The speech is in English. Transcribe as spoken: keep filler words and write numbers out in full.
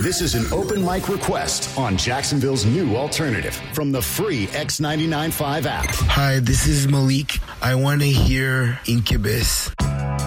This is an open mic request on Jacksonville's new alternative from the free X ninety-nine point five app. Hi, this is Malik. I want to hear Incubus.